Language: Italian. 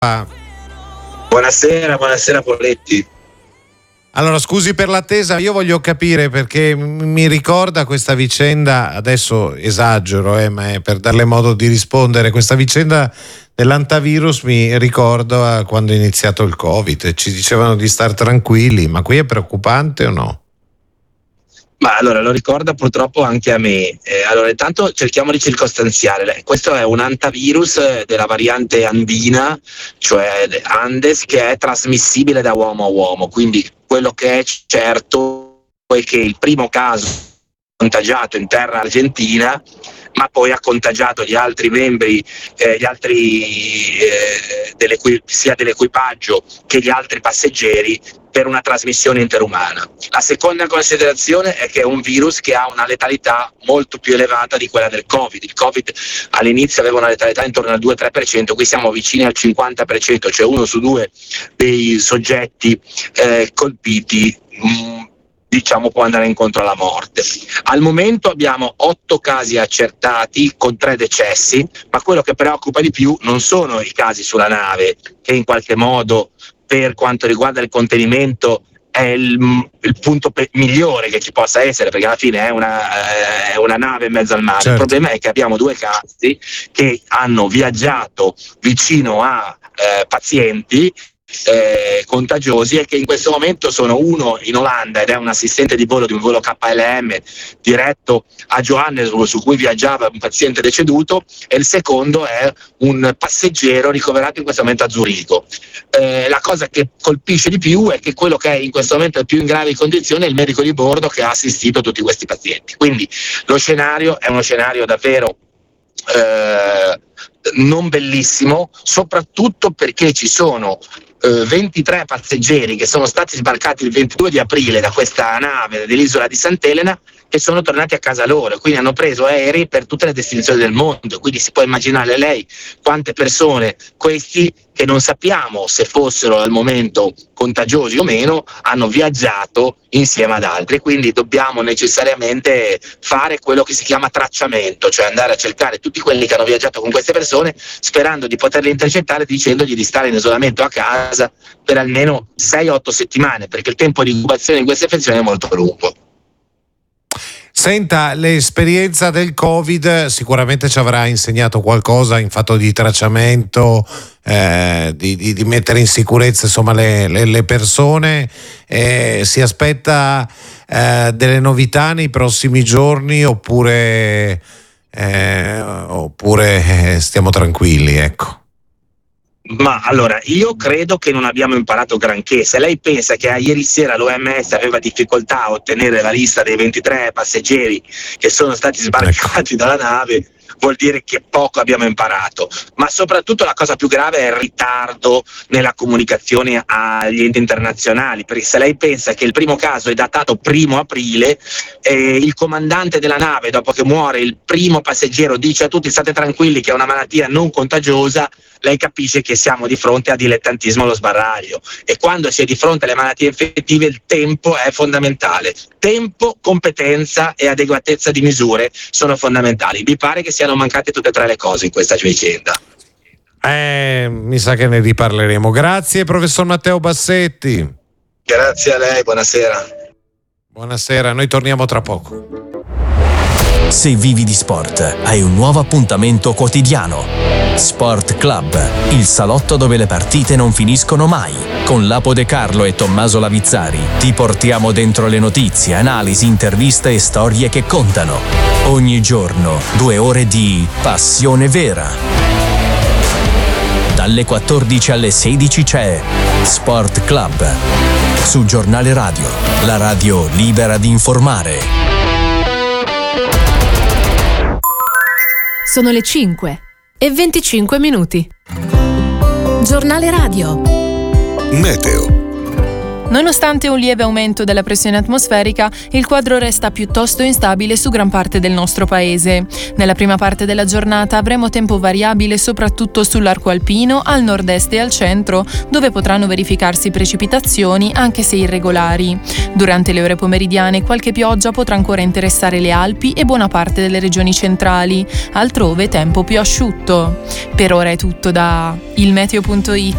Buonasera Poletti. Allora, scusi per l'attesa, io voglio capire perché mi ricorda questa vicenda, adesso esagero, ma è per darle modo di rispondere, questa vicenda dell'antivirus mi ricorda quando è iniziato il Covid, ci dicevano di star tranquilli, ma qui è preoccupante o no? Ma allora lo ricorda purtroppo anche a me. Allora intanto cerchiamo di circostanziare. Questo è un antivirus della variante andina, cioè Andes, che è trasmissibile da uomo a uomo. Quindi quello che è certo è che il primo caso contagiato in terra argentina, ma poi ha contagiato gli altri membri, sia dell'equipaggio che gli altri passeggeri, per una trasmissione interumana. La seconda considerazione è che è un virus che ha una letalità molto più elevata di quella del Covid. Il Covid all'inizio aveva una letalità intorno al 2-3%, qui siamo vicini al 50%, cioè 1 su 2 dei soggetti colpiti può andare incontro alla morte. Al momento abbiamo 8 casi accertati con 3 decessi, ma quello che preoccupa di più non sono i casi sulla nave, che in qualche modo per quanto riguarda il contenimento è il punto migliore che ci possa essere, perché alla fine è una nave in mezzo al mare. Certo. Il problema è che abbiamo 2 casi che hanno viaggiato vicino a pazienti contagiosi e che in questo momento sono uno in Olanda ed è un assistente di volo di un volo KLM diretto a Johannesburg su cui viaggiava un paziente deceduto, e il secondo è un passeggero ricoverato in questo momento a Zurigo. La cosa che colpisce di più è che quello che è in questo momento più in gravi condizioni è il medico di bordo che ha assistito tutti questi pazienti. Quindi lo scenario è uno scenario davvero non bellissimo, soprattutto perché ci sono 23 passeggeri che sono stati sbarcati il 22 di aprile da questa nave dell'isola di Sant'Elena e sono tornati a casa loro, quindi hanno preso aerei per tutte le destinazioni del mondo. Quindi si può immaginare lei quante persone questi, che non sappiamo se fossero al momento contagiosi o meno, hanno viaggiato insieme ad altri. Quindi dobbiamo necessariamente fare quello che si chiama tracciamento, cioè andare a cercare tutti quelli che hanno viaggiato con queste persone, sperando di poterli intercettare dicendogli di stare in isolamento a casa per almeno 6-8 settimane, perché il tempo di incubazione in queste infezioni è molto lungo. Senta, l'esperienza del Covid sicuramente ci avrà insegnato qualcosa in fatto di tracciamento, di mettere in sicurezza insomma le persone. Si aspetta delle novità nei prossimi giorni oppure stiamo tranquilli, ecco? Ma allora, io credo che non abbiamo imparato granché. Se lei pensa che ieri sera l'OMS aveva difficoltà a ottenere la lista dei 23 passeggeri che sono stati sbarcati dalla nave, vuol dire che poco abbiamo imparato. Ma soprattutto la cosa più grave è il ritardo nella comunicazione agli enti internazionali, perché se lei pensa che il primo caso è datato 1 aprile, il comandante della nave, dopo che muore il primo passeggero, dice a tutti state tranquilli che è una malattia non contagiosa, lei capisce che siamo di fronte a dilettantismo allo sbaraglio, e quando si è di fronte alle malattie infettive il tempo è fondamentale. Tempo, competenza e adeguatezza di misure sono fondamentali. Mi pare che siano mancate tutte e 3 le cose in questa vicenda. Mi sa che ne riparleremo. Grazie professor Matteo Bassetti. Grazie a lei, buonasera. Buonasera, noi torniamo tra poco. Se vivi di sport, hai un nuovo appuntamento quotidiano. Sport Club, il salotto dove le partite non finiscono mai. Con Lapo De Carlo e Tommaso Lavizzari ti portiamo dentro le notizie, analisi, interviste e storie che contano. Ogni giorno 2 ore di passione vera. Dalle 14 alle 16 c'è Sport Club su Giornale Radio, la radio libera di informare. Sono le 5:25. Giornale Radio. Meteo. Nonostante un lieve aumento della pressione atmosferica, il quadro resta piuttosto instabile su gran parte del nostro paese. Nella prima parte della giornata avremo tempo variabile soprattutto sull'arco alpino, al nord-est e al centro, dove potranno verificarsi precipitazioni anche se irregolari. Durante le ore pomeridiane qualche pioggia potrà ancora interessare le Alpi e buona parte delle regioni centrali. Altrove tempo più asciutto. Per ora è tutto da ilmeteo.it.